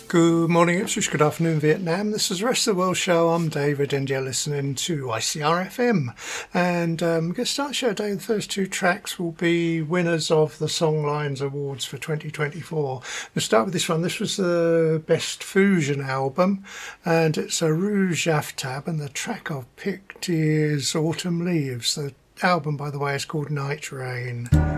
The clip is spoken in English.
Good morning, Ipswich. Good afternoon, Vietnam. This is the Rest of the World Show. I'm David, and you're listening to ICR FM. And we're going to start the show today. The first two tracks will be winners of the Songlines Awards for 2024. We'll start with this one. This was the Best Fusion album, and it's a Rouge Aftab, and the track I've picked is Autumn Leaves. The album, by the way, is called Night Rain.